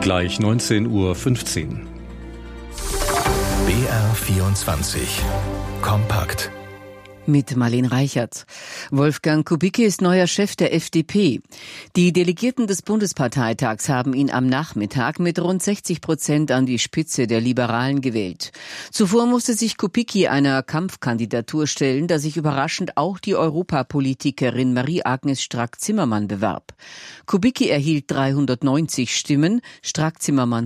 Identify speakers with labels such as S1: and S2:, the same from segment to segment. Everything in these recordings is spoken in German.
S1: Gleich 19:15 Uhr.
S2: BR24 Kompakt.
S3: Mit Marlene Reichert. Wolfgang Kubicki ist neuer Chef der FDP. Die Delegierten des Bundesparteitags haben ihn am Nachmittag mit rund 60% an die Spitze der Liberalen gewählt. Zuvor musste sich Kubicki einer Kampfkandidatur stellen, da sich überraschend auch die Europapolitikerin Marie-Agnes Strack-Zimmermann bewarb. Kubicki erhielt 390 Stimmen, Strack-Zimmermann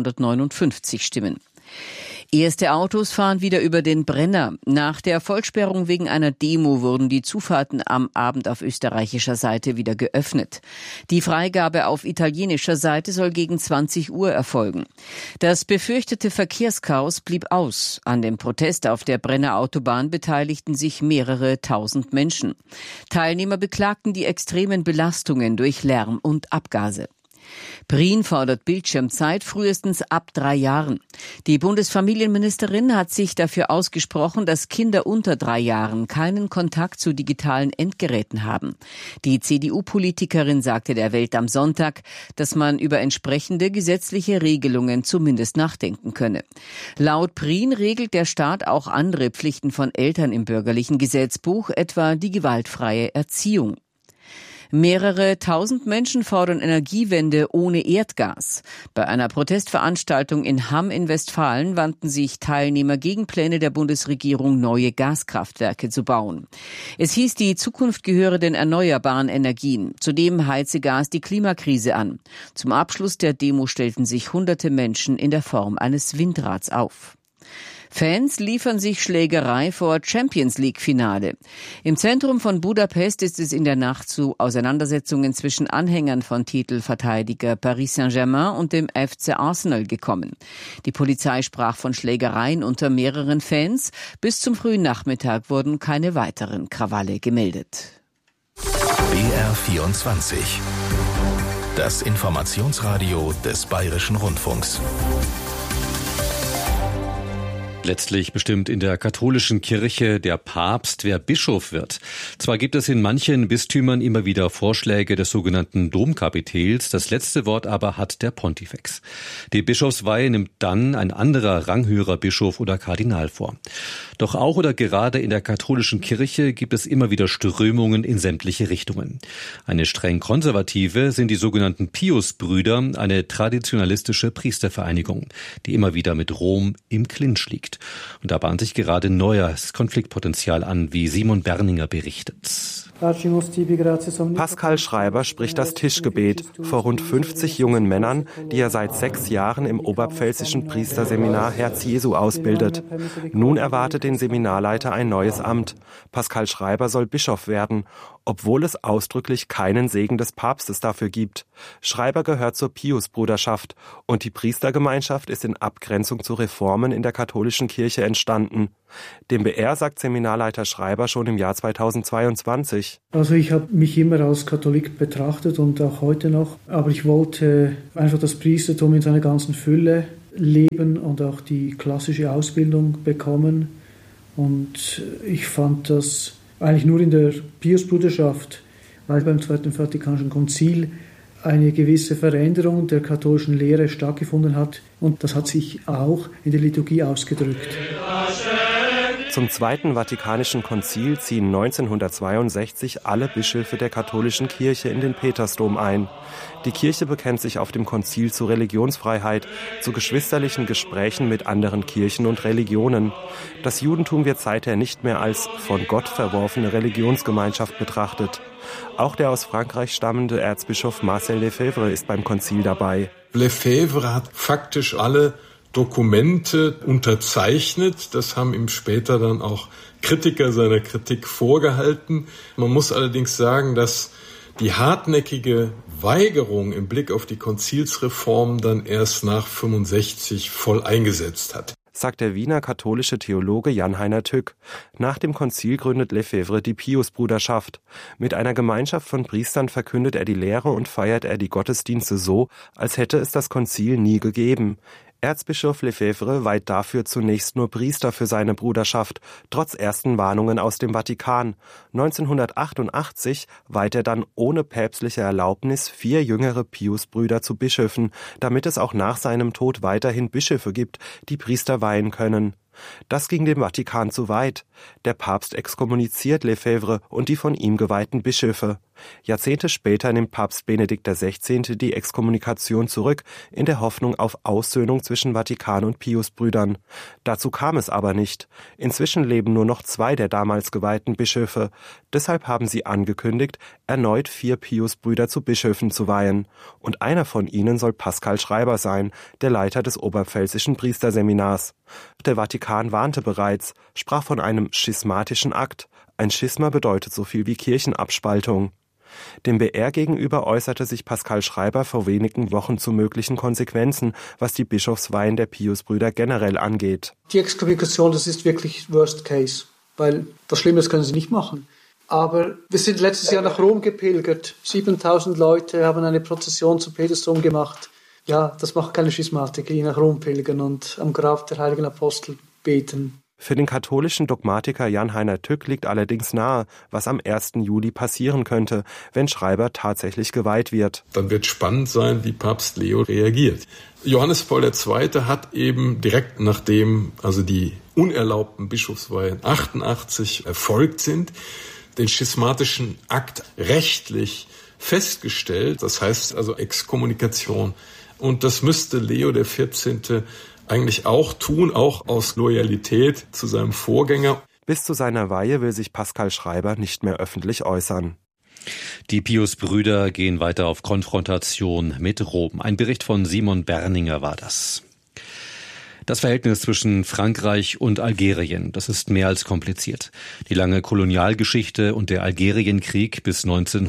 S3: 259 Stimmen. Erste Autos fahren wieder über den Brenner. Nach der Vollsperrung wegen einer Demo wurden die Zufahrten am Abend auf österreichischer Seite wieder geöffnet. Die Freigabe auf italienischer Seite soll gegen 20 Uhr erfolgen. Das befürchtete Verkehrschaos blieb aus. An dem Protest auf der Brenner Autobahn beteiligten sich mehrere tausend Menschen. Teilnehmer beklagten die extremen Belastungen durch Lärm und Abgase. Prien fordert Bildschirmzeit frühestens ab 3 Jahren. Die Bundesfamilienministerin hat sich dafür ausgesprochen, dass Kinder unter 3 Jahren keinen Kontakt zu digitalen Endgeräten haben. Die CDU-Politikerin sagte der Welt am Sonntag, dass man über entsprechende gesetzliche Regelungen zumindest nachdenken könne. Laut Prien regelt der Staat auch andere Pflichten von Eltern im bürgerlichen Gesetzbuch, etwa die gewaltfreie Erziehung. Mehrere tausend Menschen fordern Energiewende ohne Erdgas. Bei einer Protestveranstaltung in Hamm in Westfalen wandten sich Teilnehmer gegen Pläne der Bundesregierung, neue Gaskraftwerke zu bauen. Es hieß, die Zukunft gehöre den erneuerbaren Energien. Zudem heize Gas die Klimakrise an. Zum Abschluss der Demo stellten sich hunderte Menschen in der Form eines Windrads auf. Fans liefern sich Schlägerei vor Champions-League-Finale. Im Zentrum von Budapest ist es in der Nacht zu Auseinandersetzungen zwischen Anhängern von Titelverteidiger Paris Saint-Germain und dem FC Arsenal gekommen. Die Polizei sprach von Schlägereien unter mehreren Fans. Bis zum frühen Nachmittag wurden keine weiteren Krawalle gemeldet.
S2: BR24. Das Informationsradio des Bayerischen Rundfunks.
S1: Letztlich bestimmt in der katholischen Kirche der Papst, wer Bischof wird. Zwar gibt es in manchen Bistümern immer wieder Vorschläge des sogenannten Domkapitels, das letzte Wort aber hat der Pontifex. Die Bischofsweihe nimmt dann ein anderer ranghöherer Bischof oder Kardinal vor. Doch auch oder gerade in der katholischen Kirche gibt es immer wieder Strömungen in sämtliche Richtungen. Eine streng konservative sind die sogenannten Pius-Brüder, eine traditionalistische Priestervereinigung, die immer wieder mit Rom im Clinch liegt. Und da bahnt sich gerade neues Konfliktpotenzial an, wie Simon Berninger berichtet.
S4: Pascal Schreiber spricht das Tischgebet vor rund 50 jungen Männern, die er seit 6 Jahren im oberpfälzischen Priesterseminar Herz Jesu ausbildet. Nun erwartet den Seminarleiter ein neues Amt. Pascal Schreiber soll Bischof werden, obwohl es ausdrücklich keinen Segen des Papstes dafür gibt. Schreiber gehört zur Pius-Bruderschaft und die Priestergemeinschaft ist in Abgrenzung zu Reformen in der katholischen Kirche entstanden. Dem BR sagt Seminarleiter Schreiber schon im Jahr 2022.
S5: Also ich habe mich immer als Katholik betrachtet und auch heute noch, aber ich wollte einfach das Priestertum in seiner ganzen Fülle leben und auch die klassische Ausbildung bekommen. Und ich fand das eigentlich nur in der Pius-Bruderschaft, weil beim Zweiten Vatikanischen Konzil eine gewisse Veränderung der katholischen Lehre stattgefunden hat. Und das hat sich auch in der Liturgie ausgedrückt.
S4: Zum Zweiten Vatikanischen Konzil ziehen 1962 alle Bischöfe der katholischen Kirche in den Petersdom ein. Die Kirche bekennt sich auf dem Konzil zu Religionsfreiheit, zu geschwisterlichen Gesprächen mit anderen Kirchen und Religionen. Das Judentum wird seither nicht mehr als von Gott verworfene Religionsgemeinschaft betrachtet. Auch der aus Frankreich stammende Erzbischof Marcel Lefebvre ist beim Konzil dabei.
S6: Lefebvre hat faktisch alle Dokumente unterzeichnet. Das haben ihm später dann auch Kritiker seiner Kritik vorgehalten. Man muss allerdings sagen, dass die hartnäckige Weigerung im Blick auf die Konzilsreform dann erst nach 65 voll eingesetzt hat,
S4: sagt der Wiener katholische Theologe Jan-Heiner Tück. Nach dem Konzil gründet Lefebvre die Pius-Bruderschaft. Mit einer Gemeinschaft von Priestern verkündet er die Lehre und feiert er die Gottesdienste so, als hätte es das Konzil nie gegeben. Erzbischof Lefebvre weiht dafür zunächst nur Priester für seine Bruderschaft, trotz ersten Warnungen aus dem Vatikan. 1988 weiht er dann ohne päpstliche Erlaubnis 4 jüngere Piusbrüder zu Bischöfen, damit es auch nach seinem Tod weiterhin Bischöfe gibt, die Priester weihen können. Das ging dem Vatikan zu weit. Der Papst exkommuniziert Lefebvre und die von ihm geweihten Bischöfe. Jahrzehnte später nimmt Papst Benedikt XVI. Die Exkommunikation zurück, in der Hoffnung auf Aussöhnung zwischen Vatikan und Piusbrüdern. Dazu kam es aber nicht. Inzwischen leben nur noch 2 der damals geweihten Bischöfe. Deshalb haben sie angekündigt, erneut 4 Piusbrüder zu Bischöfen zu weihen. Und einer von ihnen soll Pascal Schreiber sein, der Leiter des Oberpfälzischen Priesterseminars. Der Vatikan warnte bereits, sprach von einem schismatischen Akt. Ein Schisma bedeutet so viel wie Kirchenabspaltung. Dem BR gegenüber äußerte sich Pascal Schreiber vor wenigen Wochen zu möglichen Konsequenzen, was die Bischofsweihen der Piusbrüder generell angeht.
S5: Die Exkommunikation, das ist wirklich Worst Case, weil was Schlimmes können sie nicht machen. Aber wir sind letztes Jahr nach Rom gepilgert. 7.000 Leute haben eine Prozession zum Petersdom gemacht. Ja, das macht keine Schismatik, die nach Rom pilgern und am Grab der heiligen Apostel beten.
S4: Für den katholischen Dogmatiker Jan-Heiner Tück liegt allerdings nahe, was am 1. Juli passieren könnte, wenn Schreiber tatsächlich geweiht wird.
S6: Dann wird spannend sein, wie Papst Leo reagiert. Johannes Paul II. Hat eben direkt nachdem also die unerlaubten Bischofsweihen 88 erfolgt sind, den schismatischen Akt rechtlich festgestellt. Das heißt also Exkommunikation. Und das müsste Leo XIV. Eigentlich auch tun, auch aus Loyalität zu seinem Vorgänger.
S4: Bis zu seiner Weihe will sich Pascal Schreiber nicht mehr öffentlich äußern.
S1: Die Piusbrüder gehen weiter auf Konfrontation mit Rom. Ein Bericht von Simon Berninger war das. Das Verhältnis zwischen Frankreich und Algerien, das ist mehr als kompliziert. Die lange Kolonialgeschichte und der Algerienkrieg bis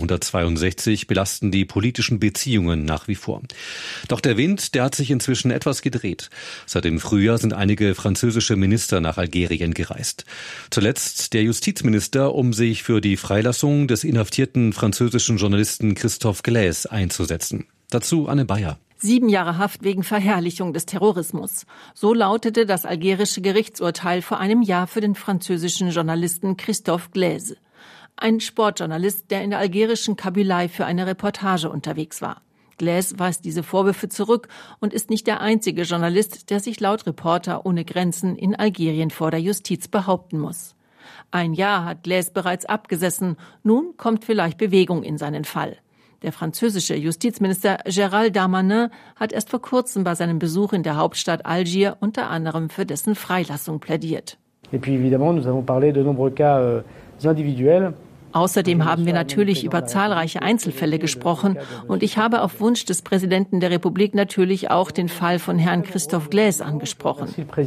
S1: 1962 belasten die politischen Beziehungen nach wie vor. Doch der Wind, der hat sich inzwischen etwas gedreht. Seit dem Frühjahr sind einige französische Minister nach Algerien gereist. Zuletzt der Justizminister, um sich für die Freilassung des inhaftierten französischen Journalisten Christophe Glaise einzusetzen. Dazu Anne Bayer.
S7: 7 Jahre Haft wegen Verherrlichung des Terrorismus. So lautete das algerische Gerichtsurteil vor einem Jahr für den französischen Journalisten Christophe Glaise. Ein Sportjournalist, der in der algerischen Kabylei für eine Reportage unterwegs war. Glaise weist diese Vorwürfe zurück und ist nicht der einzige Journalist, der sich laut Reporter ohne Grenzen in Algerien vor der Justiz behaupten muss. 1 Jahr hat Glaise bereits abgesessen. Nun kommt vielleicht Bewegung in seinen Fall. Der französische Justizminister Gérald Darmanin hat erst vor kurzem bei seinem Besuch in der Hauptstadt Algier unter anderem für dessen Freilassung plädiert. Außerdem haben wir natürlich über zahlreiche Einzelfälle gesprochen und ich habe auf Wunsch des Präsidenten der Republik natürlich auch den Fall von Herrn Christophe Glaise angesprochen.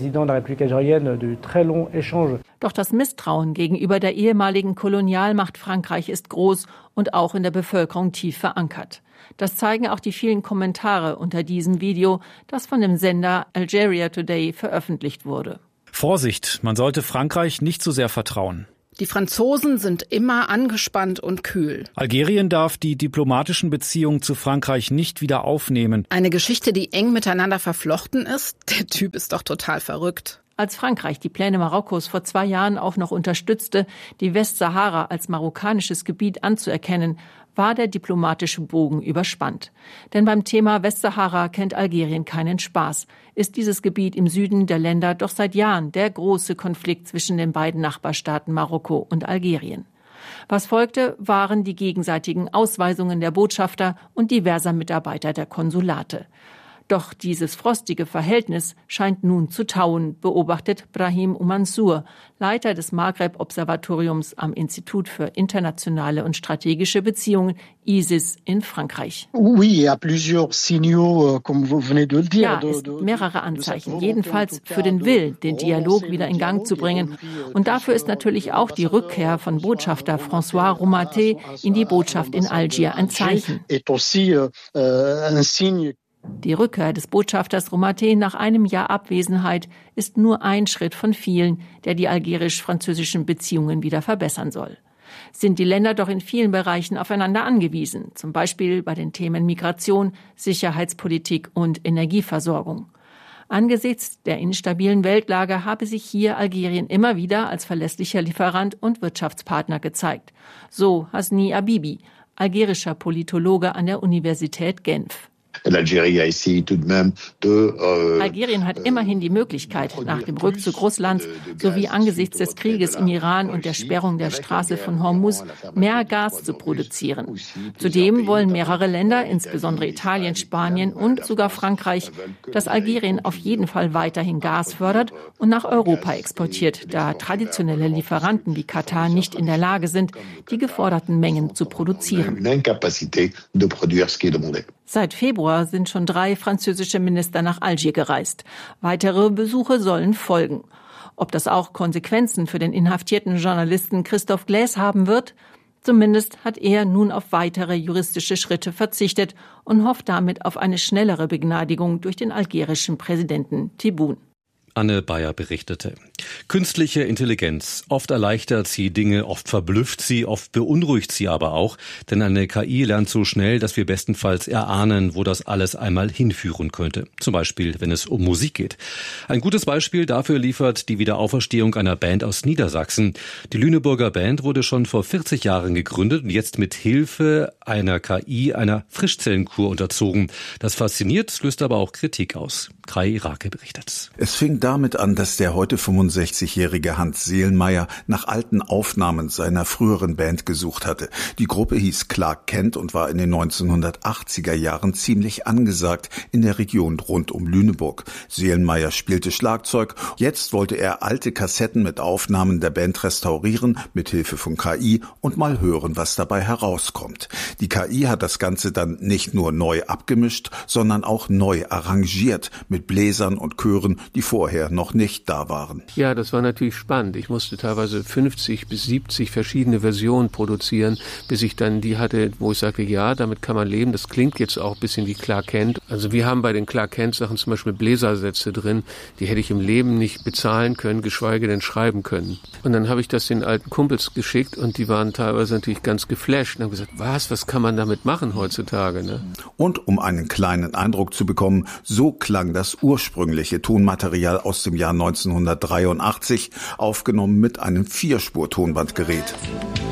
S7: Doch das Misstrauen gegenüber der ehemaligen Kolonialmacht Frankreich ist groß und auch in der Bevölkerung tief verankert. Das zeigen auch die vielen Kommentare unter diesem Video, das von dem Sender Algeria Today veröffentlicht wurde.
S8: Vorsicht, man sollte Frankreich nicht zu sehr vertrauen.
S9: Die Franzosen sind immer angespannt und kühl.
S8: Algerien darf die diplomatischen Beziehungen zu Frankreich nicht wieder aufnehmen.
S9: Eine Geschichte, die eng miteinander verflochten ist? Der Typ ist doch total verrückt.
S7: Als Frankreich die Pläne Marokkos vor 2 Jahren auch noch unterstützte, die Westsahara als marokkanisches Gebiet anzuerkennen, war der diplomatische Bogen überspannt. Denn beim Thema Westsahara kennt Algerien keinen Spaß. Ist dieses Gebiet im Süden der Länder doch seit Jahren der große Konflikt zwischen den beiden Nachbarstaaten Marokko und Algerien. Was folgte, waren die gegenseitigen Ausweisungen der Botschafter und diverser Mitarbeiter der Konsulate. Doch dieses frostige Verhältnis scheint nun zu tauen, beobachtet Brahim Oumansour, Leiter des Maghreb-Observatoriums am Institut für internationale und strategische Beziehungen, ISIS, in Frankreich.
S10: Ja, es
S7: gibt mehrere Anzeichen, jedenfalls für den Willen, den Dialog wieder in Gang zu bringen. Und dafür ist natürlich auch die Rückkehr von Botschafter François Romaté in die Botschaft in Algier ein Zeichen. Die Rückkehr des Botschafters Romaté nach einem Jahr Abwesenheit ist nur ein Schritt von vielen, der die algerisch-französischen Beziehungen wieder verbessern soll. Sind die Länder doch in vielen Bereichen aufeinander angewiesen, zum Beispiel bei den Themen Migration, Sicherheitspolitik und Energieversorgung. Angesichts der instabilen Weltlage habe sich hier Algerien immer wieder als verlässlicher Lieferant und Wirtschaftspartner gezeigt. So Hasni Abibi, algerischer Politologe an der Universität Genf. Algerien hat immerhin die Möglichkeit, nach dem Rückzug Russlands sowie angesichts des Krieges im Iran und der Sperrung der Straße von Hormuz mehr Gas zu produzieren. Zudem wollen mehrere Länder, insbesondere Italien, Spanien und sogar Frankreich, dass Algerien auf jeden Fall weiterhin Gas fördert und nach Europa exportiert, da traditionelle Lieferanten wie Katar nicht in der Lage sind, die geforderten Mengen zu produzieren. Seit Februar sind schon 3 französische Minister nach Algier gereist. Weitere Besuche sollen folgen. Ob das auch Konsequenzen für den inhaftierten Journalisten Christophe Glaise haben wird? Zumindest hat er nun auf weitere juristische Schritte verzichtet und hofft damit auf eine schnellere Begnadigung durch den algerischen Präsidenten Tebboune.
S1: Anne Bayer berichtete. Künstliche Intelligenz. Oft erleichtert sie Dinge, oft verblüfft sie, oft beunruhigt sie aber auch. Denn eine KI lernt so schnell, dass wir bestenfalls erahnen, wo das alles einmal hinführen könnte. Zum Beispiel, wenn es um Musik geht. Ein gutes Beispiel dafür liefert die Wiederauferstehung einer Band aus Niedersachsen. Die Lüneburger Band wurde schon vor 40 Jahren gegründet und jetzt mit Hilfe einer KI einer Frischzellenkur unterzogen. Das fasziniert, löst aber auch Kritik aus. Kai Irake berichtet.
S10: Es fing damit an, dass der heute 65-jährige Hans Seelmeier nach alten Aufnahmen seiner früheren Band gesucht hatte. Die Gruppe hieß Clark Kent und war in den 1980er Jahren ziemlich angesagt in der Region rund um Lüneburg. Seelmeier spielte Schlagzeug. Jetzt wollte er alte Kassetten mit Aufnahmen der Band restaurieren, mit Hilfe von KI, und mal hören, was dabei herauskommt. Die KI hat das Ganze dann nicht nur neu abgemischt, sondern auch neu arrangiert, mit Bläsern und Chören, die vorher noch nicht da waren.
S11: Ja, das war natürlich spannend. Ich musste teilweise 50 bis 70 verschiedene Versionen produzieren, bis ich dann die hatte, wo ich sagte, ja, damit kann man leben. Das klingt jetzt auch ein bisschen wie Clark Kent. Also wir haben bei den Clark Kent Sachen zum Beispiel Bläsersätze drin, die hätte ich im Leben nicht bezahlen können, geschweige denn schreiben können. Und dann habe ich das den alten Kumpels geschickt und die waren teilweise natürlich ganz geflasht und haben gesagt, was kann man damit machen heutzutage, ne?
S10: Und um einen kleinen Eindruck zu bekommen, so klang das ursprüngliche Tonmaterial aus dem Jahr 1983, aufgenommen mit einem 4-Spur-Tonbandgerät.